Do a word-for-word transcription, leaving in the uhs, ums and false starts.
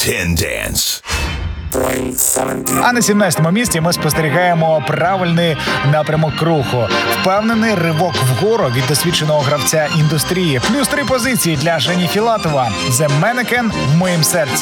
Ten Dance. А на сімнадцятому місці ми спостерігаємо правильний напрямок руху. Впевнений ривок вгору від досвідченого гравця індустрії. Плюс три позиції для Жені Філатова. «The Mannequin» в моїм серці.